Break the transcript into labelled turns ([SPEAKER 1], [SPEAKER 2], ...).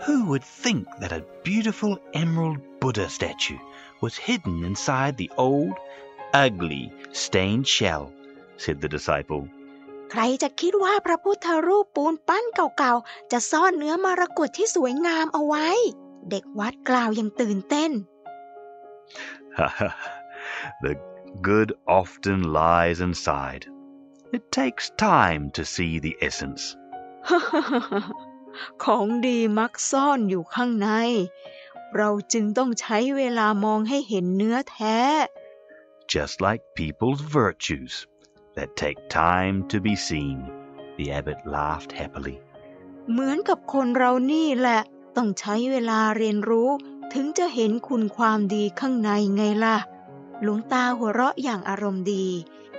[SPEAKER 1] Who would think that a beautiful emerald Buddha statue was hidden inside the old, ugly, stained shell? Said the disciple.
[SPEAKER 2] ใครจะคิดว่าพระพุทธรูปปูนปั้นเก่าๆจะซ่อนเนื้อมรกตที่สวยงามเอาไว้เด็กวัดกล่าวอย่างตื่นเต้น
[SPEAKER 1] The good often lies inside. It takes time to see the essence.
[SPEAKER 2] ของดีมักซ่อนอยู่ข้างในเราจึงต้องใช้เวลามองให้เห็นเนื้อแท้
[SPEAKER 1] Just like people's virtues that take time to be seen. The abbot laughed happily.
[SPEAKER 2] เหมือนกับคนเรานี่แหละต้องใช้เวลาเรียนรู้ถึงจะเห็นคุณความดีข้างในไงล่ะหลวงตาหัวเราะอย่างอารมณ์ดี